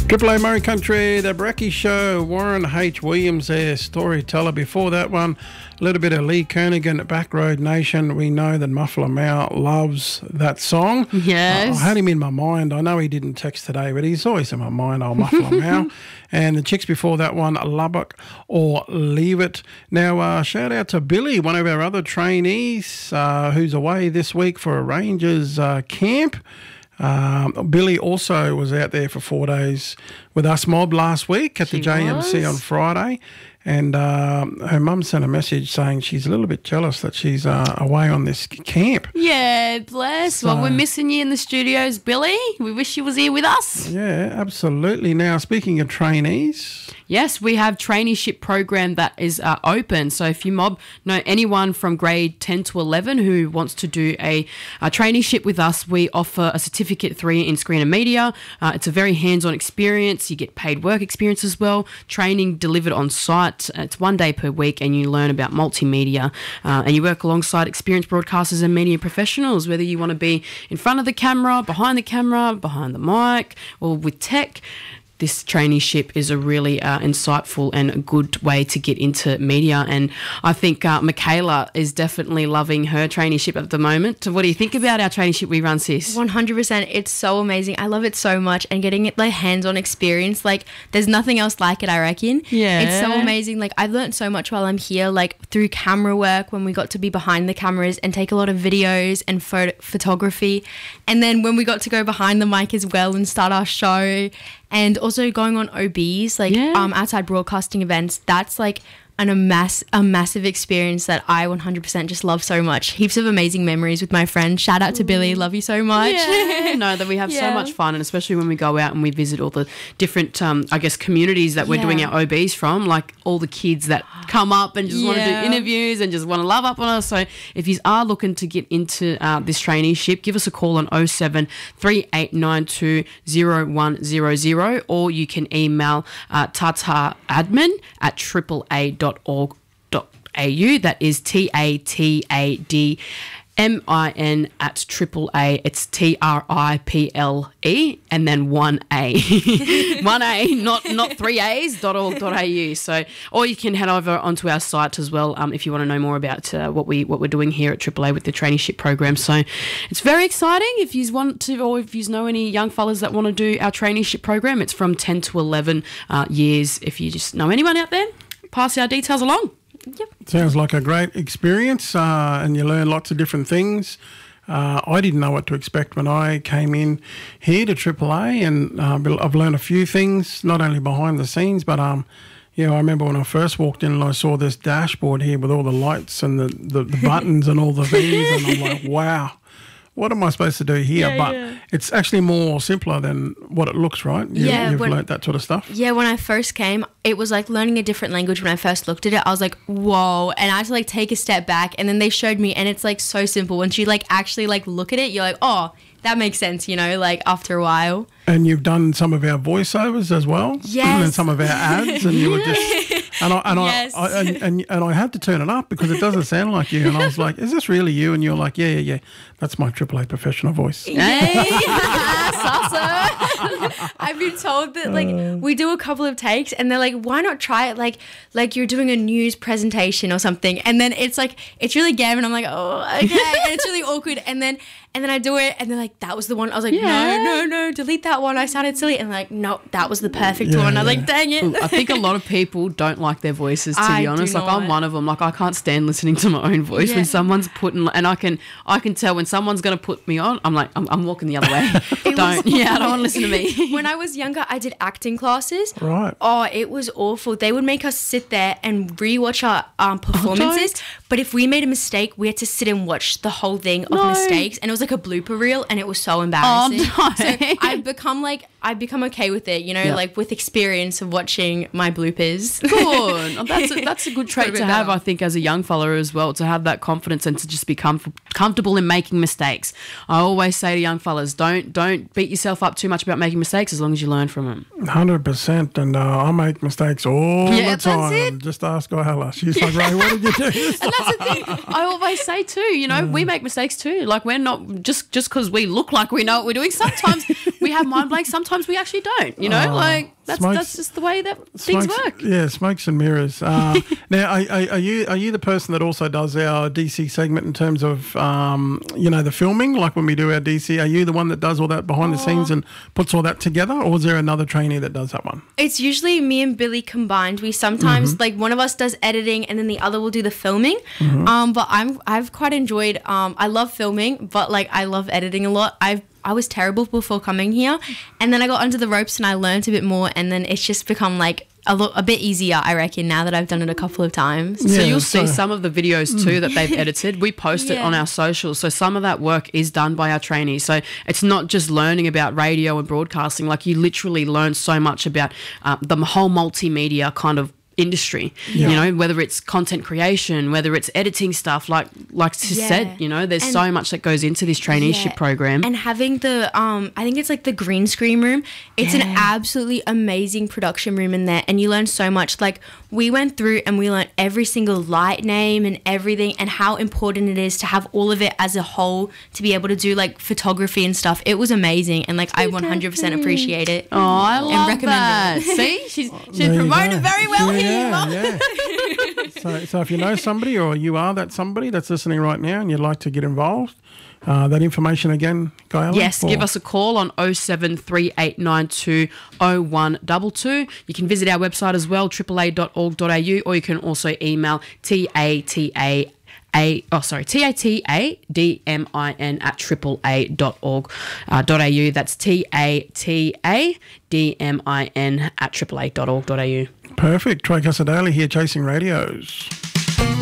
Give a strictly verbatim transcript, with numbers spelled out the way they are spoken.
Triple A Murray Country, the Brekkie Show. Warren H. Williams there, storyteller. Before that one, a little bit of Lee Kernaghan, Backroad Nation. We know that Muffler Mao loves that song. Yes. Uh, I had him in my mind. I know he didn't text today, but he's always in my mind, old Muffler Mao. And the chicks before that one, Lubbock or Leave It. Now, uh, shout out to Billy, one of our other trainees, uh, who's away this week for a Rangers uh, camp. Um, Billy also was out there for four days with us mob last week at the She J M C was. on Friday. And um, her mum sent a message saying she's a little bit jealous that she's uh, away on this camp. Yeah, bless. So- well, we're missing you in the studios, Billy. We wish you was here with us. Yeah, absolutely. Now, speaking of trainees, Yes, we have traineeship program that is uh, open. So if you mob know anyone from grade ten to eleven who wants to do a, a traineeship with us, we offer a certificate three in screen and media. Uh, it's a very hands-on experience. You get paid work experience as well. Training delivered on site. It's one day per week, and you learn about multimedia. Uh, and you work alongside experienced broadcasters and media professionals, whether you want to be in front of the camera, behind the camera, behind the mic, or with tech. This traineeship is a really uh, insightful and a good way to get into media. And I think uh, Michaela is definitely loving her traineeship at the moment. What do you think about our traineeship we run, sis? one hundred percent. It's so amazing. I love it so much. And getting it like hands-on experience, like there's nothing else like it, I reckon. Yeah. It's so amazing. Like I've learned so much while I'm here, like through camera work when we got to be behind the cameras and take a lot of videos and photo- photography. And then when we got to go behind the mic as well and start our show. And also going on O Bs, like Yeah. um, outside broadcasting events, that's like an, a, mass, a massive experience that I one hundred percent just love so much. Heaps of amazing memories with my friends. Shout out to Billy. Love you so much. Yeah, no, that we have so Yeah. much fun, and especially when we go out and we visit all the different, um, I guess, communities that we're Yeah. doing our O Bs from, like all the kids that come up and just want to do Yeah. interviews and just want to love up on us. So if you are looking to get into uh, this traineeship, give us a call on oh seven three eight nine two oh one oh oh, or you can email uh, tataadmin at triple a dot org dot a u. That is T A T A D M I N at triple A. It's T R I P L E and then one A. one A, not not three A's, dot org dot A U. So, or you can head over onto our site as well um, if you want to know more about uh, what, we, what we're doing here at triple A with the traineeship program. So it's very exciting. If you want to, or if you know any young fellas that want to do our traineeship program, it's from ten to eleven uh, years. If you just know anyone out there, pass our details along. sounds like a great experience, uh, and you learn lots of different things. Uh, I didn't know what to expect when I came in here to Triple A, and uh, I've learned a few things, not only behind the scenes, but um, yeah, I remember when I first walked in and I saw this dashboard here with all the lights and the, the, the buttons and all the things, and I'm like, wow, what am I supposed to do here? Yeah, but yeah. it's actually more simpler than what it looks, right? You, Yeah, you've when- learnt that sort of stuff. Yeah, when I first came, it was like learning a different language. When I first looked at it, I was like, whoa. And I had to like take a step back, and then they showed me, and it's like so simple. Once you like actually like look at it, you're like, oh, that makes sense, you know, like after a while. And you've done some of our voiceovers as well. Yes. And some of our ads, and you were just and I and Yes. I, I and, and and I had to turn it up because it doesn't sound like you. And I was like, "Is this really you?" And you're like, "Yeah, yeah, yeah. That's my Triple A professional voice." Yay! Salsa. I've been told that like we do a couple of takes, and they're like, why not try it like like you're doing a news presentation or something, and then it's like it's really Gavin. I'm like, oh, okay, and it's really awkward, and then and then I do it, and they're like, that was the one. I was like, Yeah. no, no, no, delete that one. I sounded silly, and like, no, that was the perfect Yeah, one. I was yeah. like, dang it. I think a lot of people don't like their voices, to I be do honest. Like I'm not. one of them. Like I can't stand listening to my own voice Yeah. when someone's putting, and I can, I can tell when someone's going to put me on. I'm like, I'm, I'm walking the other way. don't, yeah, I don't want to listen to me. When I was younger, I did acting classes. Right. Oh, it was awful. They would make us sit there and rewatch our um, performances. don't. But if we made a mistake, we had to sit and watch the whole thing of No. mistakes. And it was like a blooper reel, and it was so embarrassing. Oh, no. So I've become like, I've become okay with it, you know, Yeah. like with experience of watching my bloopers. Good. Oh, that's a, that's a good trait Got a to bit have, better. I think, as a young fella as well, to have that confidence and to just be comf- comfortable in making mistakes. I always say to young fellas, don't don't beat yourself up too much about making mistakes. mistakes as long as you learn from them. one hundred percent. And uh, I make mistakes all Yeah, the that's time. it. Just ask Ayala. She's like, Ray, what did you do this And that's the thing I always say too, you know, we make mistakes too. Like we're not, just just because we look like we know what we're doing, sometimes we have mind blanks, sometimes we actually don't, you know, Oh, like that's smokes- that's just the way that things Smokes- work. Yeah, smokes and mirrors. Uh, now, are, are, are you are you the person that also does our D C segment in terms of um, you know, the filming? Like when we do our D C, are you the one that does all that behind the scenes and puts all that together, or is there another trainee that does that one? It's usually me and Billy combined. We sometimes Mm-hmm. like one of us does editing and then the other will do the filming. Um, but I'm I've quite enjoyed. Um, I love filming, but like I love editing a lot. I've I was terrible before coming here, and then I got under the ropes and I learned a bit more, and then it's just become like a, lo- a bit easier, I reckon, now that I've done it a couple of times. So Yeah, you'll see so- some of the videos too that they've edited. We post it Yeah. on our socials. So some of that work is done by our trainees. So it's not just learning about radio and broadcasting. Like you literally learn so much about uh, the whole multimedia kind of industry, Yeah. you know, whether it's content creation, whether it's editing stuff, like like she Yeah. said, you know, there's And- so much that goes into this traineeship Yeah. program. And having the, um, I think it's like the green screen room. It's an Yeah. absolutely amazing production room in there, and you learn so much. Like we went through and we learned every single light name and everything, and how important it is to have all of it as a whole to be able to do like photography and stuff. It was amazing, and like I one hundred percent appreciate it. Oh, I love recommend that. it. See, she's she's There you promoted go. very well here. Yeah, Mum. yeah. so, so if you know somebody, or you are that somebody that's listening right now and you'd like to get involved, uh, that information again, Gail? Yes, give us a call on oh seven three eight nine two oh one two two. You can visit our website as well, triple a dot org dot a u, or you can also email T A T A A oh sorry T A T A D M I N at triple a dot org dot a u. That's T A T A D M I N at triple a dot org dot a u. Perfect. Troy Casadali here, Chasing Radios.